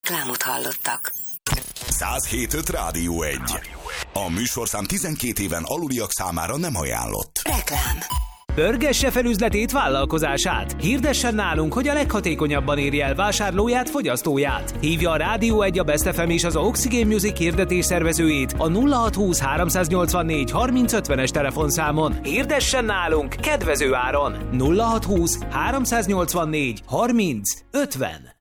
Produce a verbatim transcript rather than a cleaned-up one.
Reklámot hallottak. száz hét öt Rádió egy. A műsorszám tizenkét éven aluliak számára nem ajánlott. Reklám. Pörgesse fel üzletét, vállalkozását. Hirdessen nálunk, hogy a leghatékonyabban érje el vásárlóját, fogyasztóját. Hívja a Rádió egy, a Best ef em és az Oxygen Music hirdetés szervezőjét a nulla hat húsz háromszáznyolcvannégy harminc ötvenes telefonszámon. Hirdessen nálunk kedvező áron. nulla hat húsz háromszáznyolcvannégy harminc ötven.